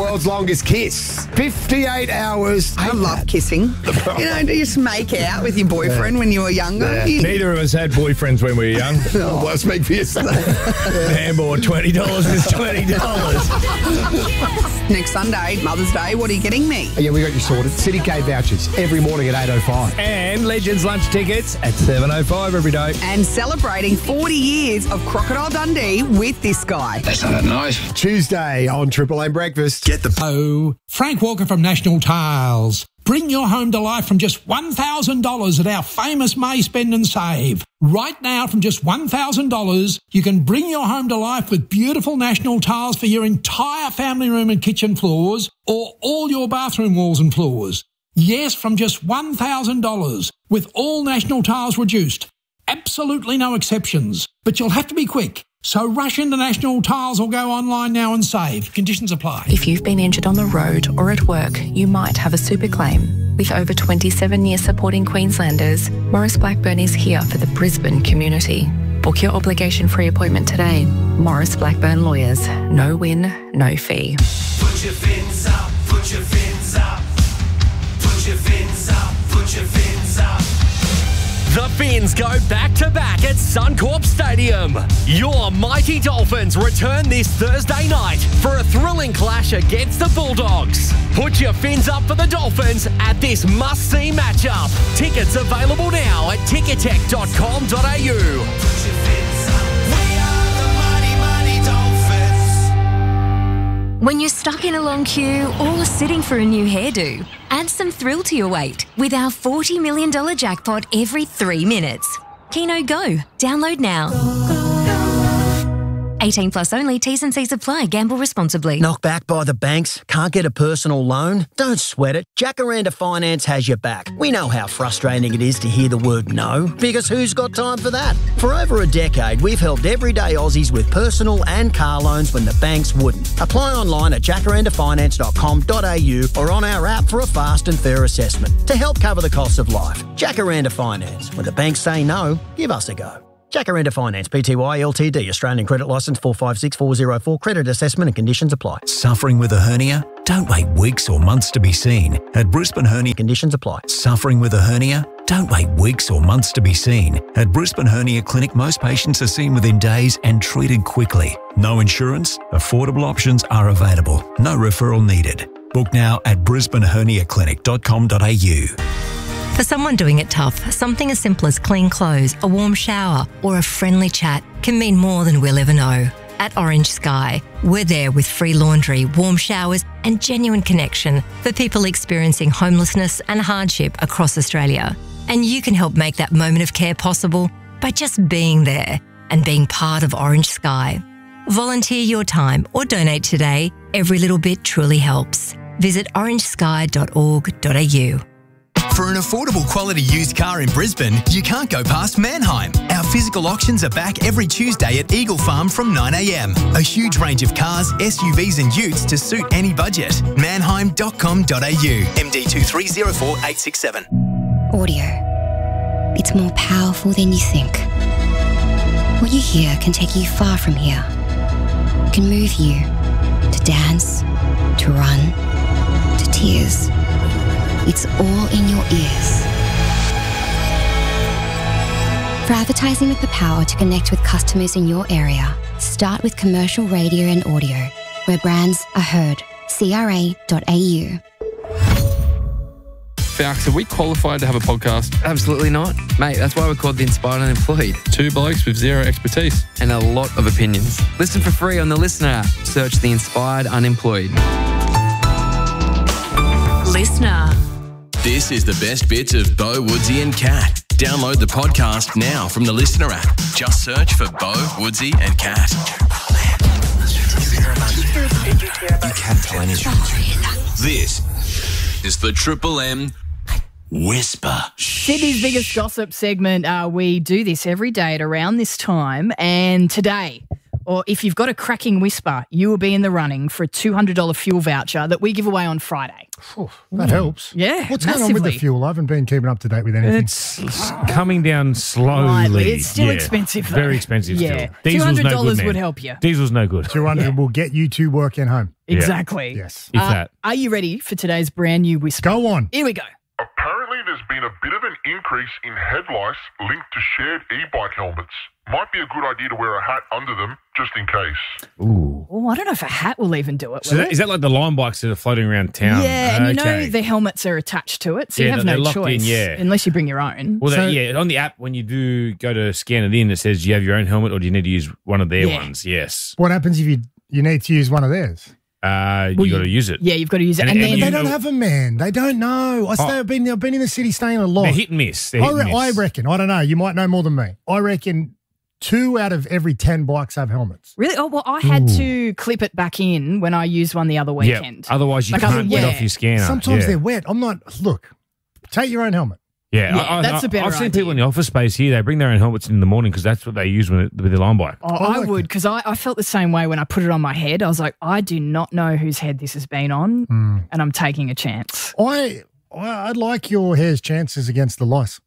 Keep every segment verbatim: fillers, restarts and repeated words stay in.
world's longest kiss. fifty-eight hours. I love kissing. You know, do you just make out with your boyfriend yeah. when you were younger? Yeah. You... Neither of us had boyfriends when we were young. Oh, well, speak for yourself. Handball, twenty dollars is twenty dollars. Next Sunday, Mother's Day, what are you getting me? Oh, yeah, we got you sorted. City K vouchers every morning at eight oh five. And Legends lunch tickets at seven oh five every day. And celebrating forty years of Crocodile Dundee with this guy. That's not nice. Tuesday on Triple M Breakfast. Get the... Oh, Frank Walker from National Tiles. Bring your home to life from just one thousand dollars at our famous May Spend and Save. Right now, from just one thousand dollars, you can bring your home to life with beautiful National Tiles for your entire family room and kitchen floors or all your bathroom walls and floors. Yes, from just one thousand dollars, with all National Tiles reduced. Absolutely no exceptions, but you'll have to be quick. So rush into National Tiles or go online now and save. Conditions apply. If you've been injured on the road or at work, you might have a super claim. With over twenty-seven years supporting Queenslanders, Maurice Blackburn is here for the Brisbane community. Book your obligation-free appointment today. Maurice Blackburn Lawyers. No win, no fee. Put your fins up, put your fins up. Put your fins up, put your fins up. The Finns go back-to-back at Suncorp Stadium. Your mighty Dolphins return this Thursday night for a thrilling clash against the Bulldogs. Put your Finns up for the Dolphins at this must-see matchup. Tickets available now at ticketek dot com dot a u. Put your fins up. We are the mighty, mighty Dolphins. When you're stuck in a long queue or sitting for a new hairdo, add some thrill to your wait with our forty million dollars jackpot every three minutes. Keno Go. Download now. eighteen plus only. T's and C's apply. Gamble responsibly. Knocked back by the banks? Can't get a personal loan? Don't sweat it. Jacaranda Finance has your back. We know how frustrating it is to hear the word no, because who's got time for that? For over a decade, we've helped everyday Aussies with personal and car loans when the banks wouldn't. Apply online at jacaranda finance dot com dot a u or on our app for a fast and fair assessment to help cover the costs of life. Jacaranda Finance. When the banks say no, give us a go. Jacaranda Finance, Pty Ltd, Australian Credit Licence four five six four zero four, credit assessment and conditions apply. Suffering with a hernia? Don't wait weeks or months to be seen. At Brisbane Hernia, conditions apply. Suffering with a hernia? Don't wait weeks or months to be seen. At Brisbane Hernia Clinic, most patients are seen within days and treated quickly. No insurance? Affordable options are available. No referral needed. Book now at brisbane hernia clinic dot com dot a u. For someone doing it tough, something as simple as clean clothes, a warm shower, or a friendly chat can mean more than we'll ever know. At Orange Sky, we're there with free laundry, warm showers, and genuine connection for people experiencing homelessness and hardship across Australia. And you can help make that moment of care possible by just being there and being part of Orange Sky. Volunteer your time or donate today. Every little bit truly helps. Visit orange sky dot org dot a u. For an affordable quality used car in Brisbane, you can't go past Mannheim. Our physical auctions are back every Tuesday at Eagle Farm from nine a m. A huge range of cars, S U Vs and utes to suit any budget. mannheim dot com dot a u. M D two three zero four eight six seven. Audio. It's more powerful than you think. What you hear can take you far from here. It can move you to dance, to run, to tears. It's all in your ears. For advertising with the power to connect with customers in your area, start with commercial radio and audio, where brands are heard. c r a dot a u. Falcons, are we qualified to have a podcast? Absolutely not. Mate, that's why we're called The Inspired Unemployed. Two blokes with zero expertise. And a lot of opinions. Listen for free on the Listener app. Search The Inspired Unemployed. Listener. This is the best bits of Bo, Woodsy and Cat. Download the podcast now from the Listener app. Just search for Bo, Woodsy and Cat. You can't tell anything. This is the Triple M Whisper. Sydney's biggest gossip segment. Uh, we do this every day at around this time. And today, or if you've got a cracking whisper, you will be in the running for a two hundred dollars fuel voucher that we give away on Friday. That helps. Yeah, What's going on with the massively. fuel? I haven't been keeping up to date with anything. It's coming down slowly. Lightly. It's still Yeah. expensive, though. Very expensive Yeah. still. two Diesel's hundred no dollars good, man. would help you. Diesel's no good. two hundred will get you to work and home. Exactly. Yes. If Uh, that. Are you ready for today's brand new whisper? Go on. Here we go. Apparently, there's been a bit of an increase in head lice linked to shared e-bike helmets. Might be a good idea to wear a hat under them, just in case. Ooh. Oh, I don't know if a hat will even do it. So will that, it? is that like the line bikes that are floating around town? Yeah, and you know Okay. the helmets are attached to it, so Yeah, you have they're no locked in, choice yeah. unless you bring your own. Well, So- that, yeah, on the app, when you do go to scan it in, it says, do you have your own helmet or do you need to use one of their Yeah. ones? Yes. What happens if you you need to use one of theirs? Uh, Well, you got to you- use it. Yeah, you've got to use it. And- And, and then you They don't know- have them, man. They don't know. I stay, Oh. I've, been, I've been in the city staying a lot. They're hit and miss. They're I, hit and re- I miss. reckon, I don't know, you might know more than me. I reckon two out of every ten bikes have helmets. Really? Oh, well, I had Ooh. to clip it back in when I used one the other Yeah, weekend. otherwise you Like, I can't was- get yeah. off your scanner. Sometimes yeah. they're wet. I'm not, look, take your own helmet. Yeah, Yeah, I, I, that's a better I've seen idea. people in the office space here, they bring their own helmets in the morning because that's what they use with, with their line bike. Oh, I would, because I, I felt the same way when I put it on my head. I was like, I do not know whose head this has been on, Mm. and I'm taking a chance. I, I I like your hair's chances against the lice.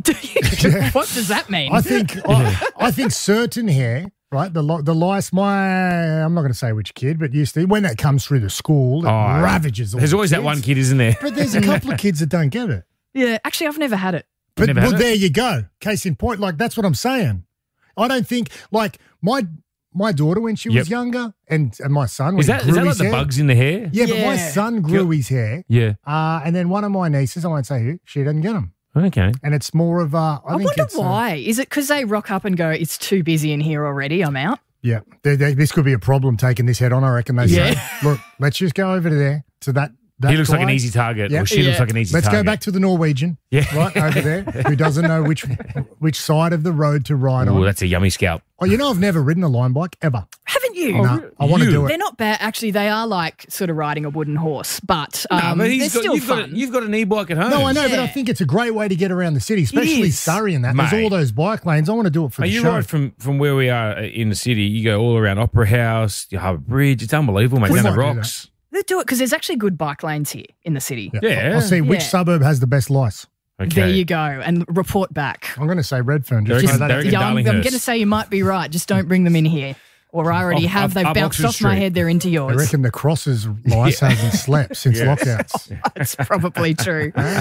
What does that mean? I think I, I think certain hair, right? The li- the lice. My I'm not going to say which kid, but used to when that comes through the school, it Oh, ravages. All There's the always that kids. one kid, isn't there? But there's a couple of kids that don't get it. Yeah, actually, I've never had it. But Never well, had it? there you go. Case in point, like that's what I'm saying. I don't think like my my daughter when she was Yep. younger, and, and my son when Is he that, grew is that like his the hair. bugs in the hair? Yeah, but my Yeah. son grew his hair. Yeah. Uh, and then one of my nieces, I won't say who, she doesn't get them. Okay. And it's more of a. I, I, think wonder it's, uh, why. Is it because they rock up and go, it's too busy in here already, I'm out? Yeah, they, they, this could be a problem taking this head on. I reckon they Yeah. say, look, let's just go over to there to that. that He looks like an guy. easy target, Yeah. or she looks Yeah. like an easy Let's target. go back to the Norwegian. Yeah. right over there, who doesn't know which which side of the road to ride Oh, on. that's a yummy scalp. Oh, you know, I've never ridden a line bike ever. Haven't you? No, I want to You? do it. They're not bad. Actually, they are like sort of riding a wooden horse, but, um, No, but they're he's got, still you've, got fun. a, you've got an e-bike at home. No, I know, but I Yeah. think it's a great way to get around the city, especially is. Surrey and that. Mate. There's all those bike lanes. I want to do it for Are the you show. right from, from where we are in the city? You go all around Opera House, you Harbour Bridge. It's unbelievable, mate. We Down the might do rocks. They do it because there's actually good bike lanes here in the city. Yeah. I'll see which Yeah. suburb has the best lice. Okay. There you go, and report back. I'm going to say Redfern. They're Just in- throw that they're out in there. Yeah, I'm, I'm Darlinghurst. going to say you might be right. Just don't bring them in here. Or I already Up- have. up- They've up bounced Oxford off my Street. head. They're into I yours. reckon the Cross's lice Yeah. hasn't slept since Yeah. lockdowns. That's probably true.